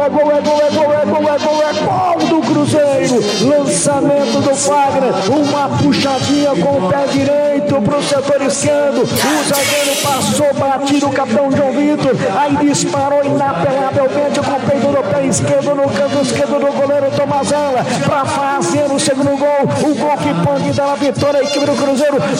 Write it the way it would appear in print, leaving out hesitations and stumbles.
gol do Cruzeiro. Lançamento do Fagner, uma puxadinha com o pé direito para o setor esquerdo. O zagueiro passou batido, o capitão João Vitor, aí disparou inapelavelmente com o peito do pé esquerdo no canto esquerdo do goleiro Tomazella para fazer o segundo gol, o gol que pode dar a vitória à equipe do Cruzeiro.